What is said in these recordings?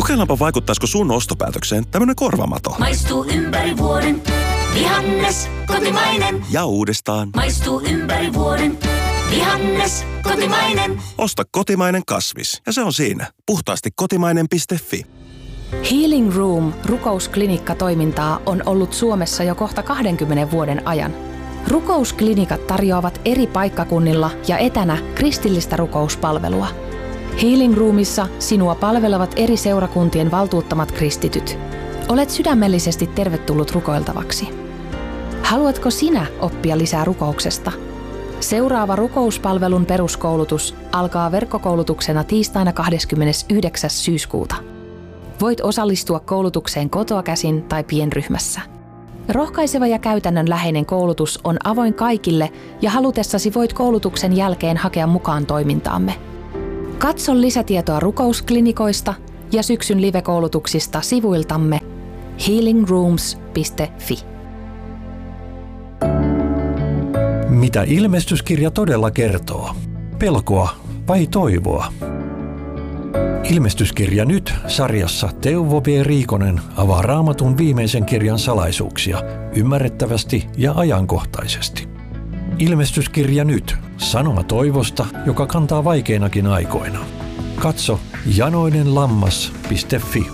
Kokeillaanpa vaikuttaisiko sun ostopäätökseen tämmönen korvamato. Maistuu ympäri vuoden. Vihannes, kotimainen. Ja uudestaan. Maistuu ympäri vuoden. Vihannes, kotimainen. Osta kotimainen kasvis. Ja se on siinä. Puhtaasti kotimainen.fi. Healing Room rukousklinikka-toimintaa on ollut Suomessa jo kohta 20 vuoden ajan. Rukousklinikat tarjoavat eri paikkakunnilla ja etänä kristillistä rukouspalvelua. Healing Roomissa sinua palvelevat eri seurakuntien valtuuttamat kristityt. Olet sydämellisesti tervetullut rukoiltavaksi. Haluatko sinä oppia lisää rukouksesta? Seuraava rukouspalvelun peruskoulutus alkaa verkkokoulutuksena tiistaina 29. syyskuuta. Voit osallistua koulutukseen kotoa käsin tai pienryhmässä. Rohkaiseva ja käytännönläheinen koulutus on avoin kaikille ja halutessasi voit koulutuksen jälkeen hakea mukaan toimintaamme. Katso lisätietoa rukousklinikoista ja syksyn live-koulutuksista sivuiltamme healingrooms.fi. Mitä ilmestyskirja todella kertoo? Pelkoa vai toivoa? Ilmestyskirja nyt -sarjassa Teuvo B. Riikonen avaa Raamatun viimeisen kirjan salaisuuksia ymmärrettävästi ja ajankohtaisesti. Ilmestyskirja nyt -sanoma toivosta, joka kantaa vaikeinakin aikoina. Katso janoinenlammas.fi.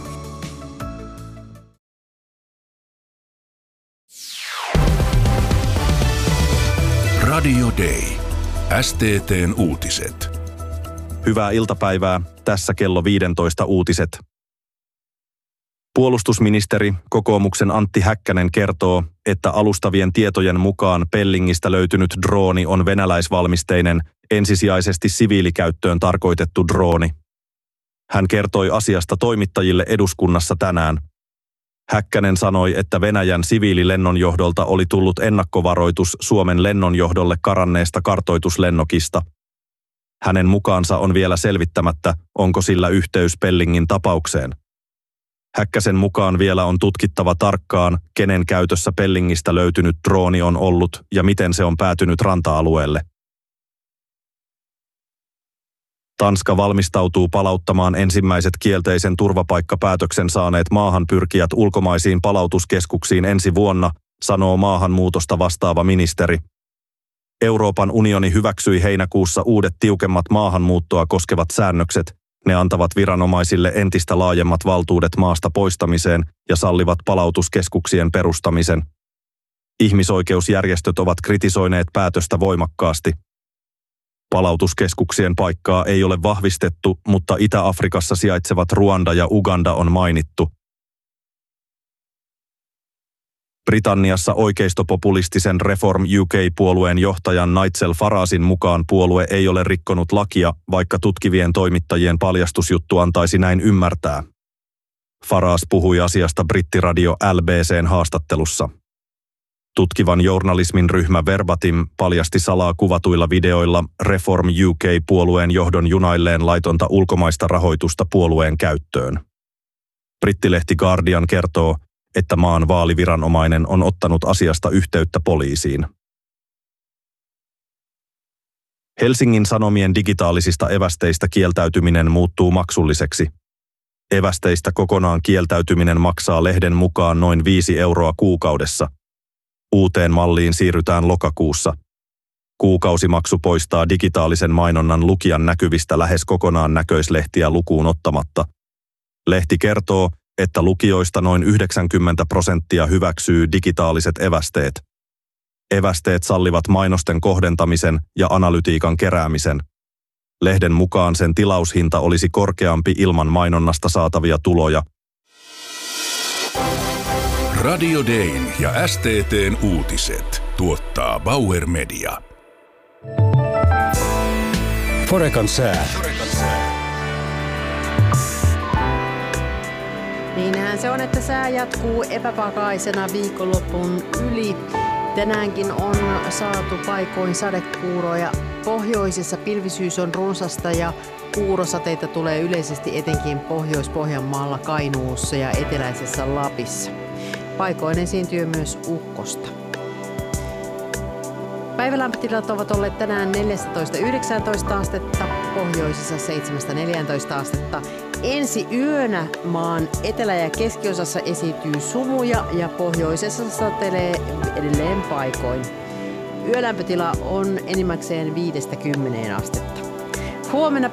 Radio Day. STT:n uutiset. Hyvää iltapäivää. Tässä kello 15 uutiset. Puolustusministeri, kokoomuksen Antti Häkkänen kertoo, että alustavien tietojen mukaan Pellingistä löytynyt drooni on venäläisvalmisteinen, ensisijaisesti siviilikäyttöön tarkoitettu drooni. Hän kertoi asiasta toimittajille eduskunnassa tänään. Häkkänen sanoi, että Venäjän siviililennonjohdolta oli tullut ennakkovaroitus Suomen lennonjohdolle karanneesta kartoituslennokista. Hänen mukaansa on vielä selvittämättä, onko sillä yhteys Pellingin tapaukseen. Häkkäsen mukaan vielä on tutkittava tarkkaan, kenen käytössä Pellingistä löytynyt drooni on ollut ja miten se on päätynyt ranta-alueelle. Tanska valmistautuu palauttamaan ensimmäiset kielteisen turvapaikkapäätöksen saaneet maahanpyrkijät ulkomaisiin palautuskeskuksiin ensi vuonna, sanoo maahanmuutosta vastaava ministeri. Euroopan unioni hyväksyi heinäkuussa uudet tiukemmat maahanmuuttoa koskevat säännökset. Ne antavat viranomaisille entistä laajemmat valtuudet maasta poistamiseen ja sallivat palautuskeskuksien perustamisen. Ihmisoikeusjärjestöt ovat kritisoineet päätöstä voimakkaasti. Palautuskeskuksien paikkaa ei ole vahvistettu, mutta Itä-Afrikassa sijaitsevat Ruanda ja Uganda on mainittu. Britanniassa oikeistopopulistisen Reform UK-puolueen johtajan Nigel Faragen mukaan puolue ei ole rikkonut lakia, vaikka tutkivien toimittajien paljastusjuttu antaisi näin ymmärtää. Farage puhui asiasta brittiradio LBC:n haastattelussa. Tutkivan journalismin ryhmä Verbatim paljasti salaa kuvatuilla videoilla Reform UK-puolueen johdon junailleen laitonta ulkomaista rahoitusta puolueen käyttöön. Brittilehti Guardian kertoo, että maan vaaliviranomainen on ottanut asiasta yhteyttä poliisiin. Helsingin Sanomien digitaalisista evästeistä kieltäytyminen muuttuu maksulliseksi. Evästeistä kokonaan kieltäytyminen maksaa lehden mukaan noin 5 euroa kuukaudessa. Uuteen malliin siirrytään lokakuussa. Kuukausimaksu poistaa digitaalisen mainonnan lukijan näkyvistä lähes kokonaan näköislehtiä lukuun ottamatta. Lehti kertoo, että lukijoista noin 90% hyväksyy digitaaliset evästeet. Evästeet sallivat mainosten kohdentamisen ja analytiikan keräämisen. Lehden mukaan sen tilaushinta olisi korkeampi ilman mainonnasta saatavia tuloja. Radio Dayn ja STT:n uutiset tuottaa Bauer Media. Forekan sää. Niinhän se on, että sää jatkuu epävakaisena viikonlopun yli. Tänäänkin on saatu paikoin sadekuuroja. Pohjoisessa pilvisyys on runsasta ja kuurosateita tulee yleisesti etenkin Pohjois-Pohjanmaalla, Kainuussa ja eteläisessä Lapissa. Paikoin esiintyy myös ukkosta. Päivälämpötilat ovat olleet tänään 14-19 astetta, pohjoisessa 7-14 astetta, Ensi yönä maan etelä- ja keskiosassa esiintyy sumuja ja pohjoisessa satelee edelleen paikoin. Yölämpötila on enimmäkseen 5-10 astetta. Huomenna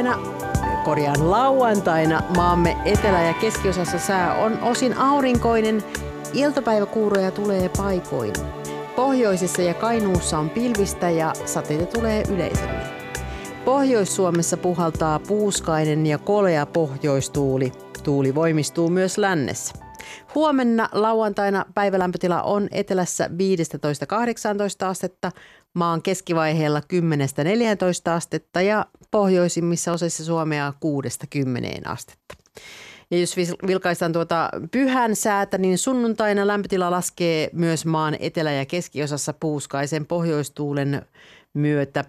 lauantaina maamme etelä- ja keskiosassa sää on osin aurinkoinen. Iltapäiväkuuroja tulee paikoin. Pohjoisessa ja Kainuussa on pilvistä ja sateita tulee yleisemmin. Pohjois-Suomessa puhaltaa puuskainen ja kolea pohjoistuuli. Tuuli voimistuu myös lännessä. Huomenna lauantaina päivälämpötila on etelässä 15-18 astetta, maan keskivaiheella 10-14 astetta ja pohjoisimmissa osissa Suomea 6-10 astetta. Ja jos vilkaistaan pyhän säätä, niin sunnuntaina lämpötila laskee myös maan etelä- ja keskiosassa puuskaisen pohjoistuulen myötä.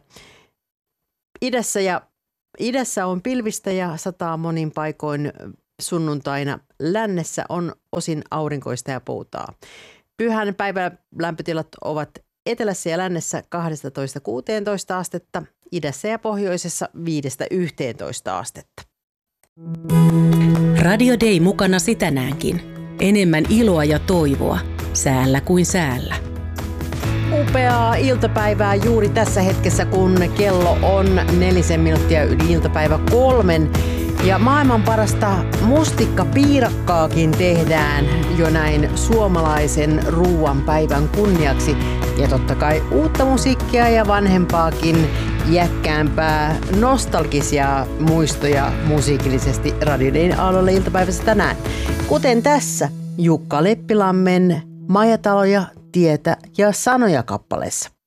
Idässä on pilvistä ja sataa monin paikoin sunnuntaina. Lännessä on osin aurinkoista ja poutaa. Pyhän päivän lämpötilat ovat etelässä ja lännessä 12-16 astetta, idässä ja pohjoisessa 5-11 astetta. Radio Day mukana tänäänkin. Enemmän iloa ja toivoa, säällä kuin säällä. Upeaa iltapäivää juuri tässä hetkessä, kun kello on 4 minuuttia yli iltapäivä 3. Ja maailman parasta mustikkapiirakkaakin tehdään jo näin suomalaisen ruuan päivän kunniaksi. Ja totta kai uutta musiikkia ja vanhempaakin jäkkäämpää nostalgisia muistoja musiikillisesti Radio Dayn aallolle iltapäivässä tänään. Kuten tässä Jukka Leppilammen Majataloja, tietä ja sanoja kappaleessa.